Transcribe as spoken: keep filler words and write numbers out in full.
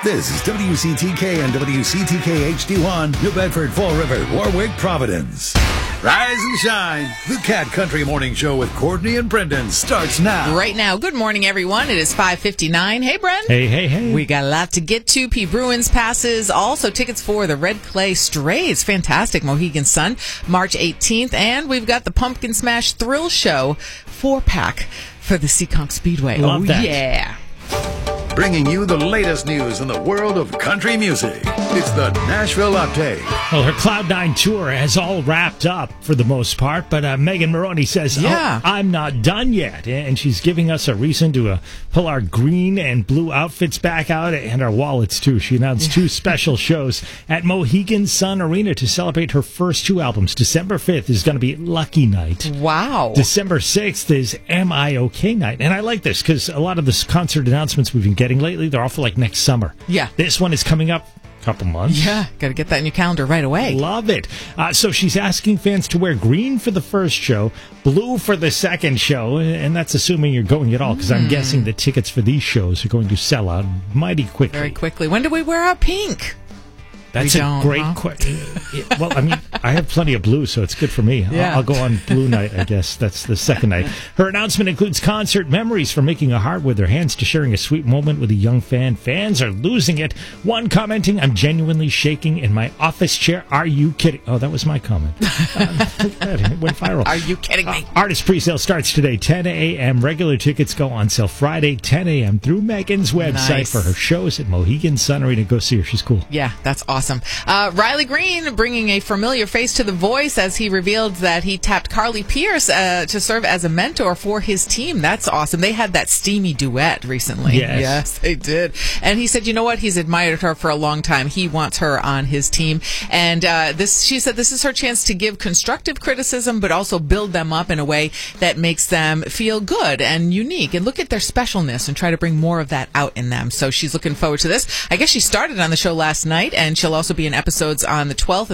This is W C T K and W C T K H D one, New Bedford, Fall River, Warwick, Providence. Rise and shine. The Cat Country Morning Show with Courtney and Brendan starts now. Right now. Good morning, everyone. It is five fifty-nine. Hey, Bren. Hey, hey, hey. We got a lot to get to. P. Bruins passes. Also, tickets for the Red Clay Strays. Fantastic. Mohegan Sun, March eighteenth. And we've got the Pumpkin Smash Thrill Show four-pack for the Seekonk Speedway. Love oh, that. yeah. Bringing you the latest news in the world of country music. It's the Nashville Update. Well, her Cloud nine tour has all wrapped up for the most part, but uh, Megan Maroney says, Yeah. oh, I'm not done yet. And she's giving us a reason to uh, pull our green and blue outfits back out and our wallets, too. She announced two special shows at Mohegan Sun Arena to celebrate her first two albums. December fifth is going to be Lucky Night. Wow. December sixth is Am I OK Night. And I like this because a lot of the concert announcements we've been getting lately, they're all for like next summer. Yeah. This one is coming up a couple months. Yeah. Got to get that in your calendar right away. Love it. Uh, so she's asking fans to wear green for the first show, blue for the second show, and that's assuming you're going at all, because I'm guessing the tickets for these shows are going to sell out mighty quickly. Very quickly. When do we wear our pink? That's We a don't, great huh? question. Well, I mean, I have plenty of blue, so it's good for me. Yeah. I'll, I'll go on blue night, I guess. That's the second night. Her announcement includes concert memories from making a heart with her hands to sharing a sweet moment with a young fan. Fans are losing it. One commenting, I'm genuinely shaking in my office chair. Are you kidding? Oh, that was my comment. Uh, it went viral. Are you kidding me? Uh, artist presale starts today, ten a.m. Regular tickets go on sale Friday, ten a.m. through Megan's website Nice. for her shows at Mohegan Sun Arena. Go see her. She's cool. Yeah, that's awesome. Uh, Riley Green bringing a familiar face to The Voice as he revealed that he tapped Carly Pierce uh, to serve as a mentor for his team. That's awesome. They had that steamy duet recently. Yes. Yes, they did. And he said, you know what? He's admired her for a long time. He wants her on his team. And uh, this, she said this is her chance to give constructive criticism, but also build them up in a way that makes them feel good and unique and look at their specialness and try to bring more of that out in them. So she's looking forward to this. I guess she started on the show last night, and she'll also be in episodes on the twelfth